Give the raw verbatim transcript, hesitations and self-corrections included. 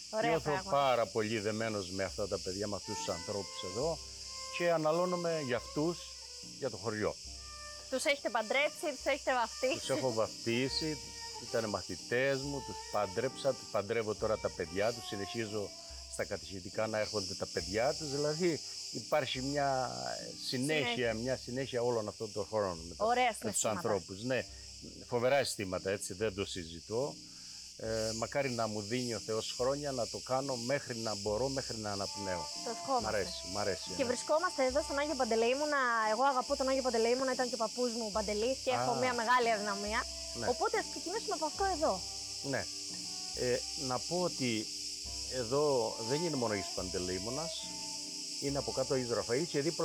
Ωραία Νιώθω πράγματα. πάρα πολύ δεμένος με αυτά τα παιδιά, με αυτούς τους ανθρώπους εδώ και αναλώνομαι για αυτούς, για το χωριό. Τους έχετε παντρέψει, τους έχετε βαφτίσει. Τους έχω βαφτίσει, ήταν μαθητές μου, τους παντρέψα, τους παντρεύω τώρα τα παιδιά τους, συνεχίζω στα κατηχητικά να έρχονται τα παιδιά τους, δηλαδή υπάρχει μια συνέχεια, Συνέχεια. μια συνέχεια όλων αυτών των χρόνων με, τα, Ωραία με τους συναισθήματα. ανθρώπους. Ναι, φοβερά αισθήματα, έτσι, δεν το συζητώ. Ε, μακάρι να μου δίνει ο Θεός χρόνια να το κάνω μέχρι να μπορώ, μέχρι να αναπνέω. Το ευχόμαστε. Μ' αρέσει, μ' αρέσει. Και ναι. βρισκόμαστε εδώ στον Άγιο Παντελεήμονα. Εγώ αγαπώ τον Άγιο Παντελεήμονα, ήταν και ο παππούς μου Παντελής και Α. έχω μια μεγάλη αδυναμία. Ναι. Οπότε ας ξεκινήσουμε από αυτό εδώ. Ναι. Ε, να πω ότι εδώ δεν είναι μόνο Άγιος Παντελεήμονας, είναι από κάτω ο Άγιος Ραφαήλ και δίπλα